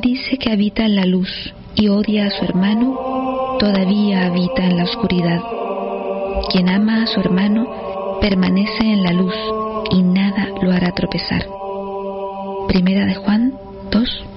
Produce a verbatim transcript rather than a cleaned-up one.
dice que habita en la luz y odia a su hermano, todavía habita en la oscuridad. Quien ama a su hermano permanece en la luz y nada lo hará tropezar. Primera de Juan dos.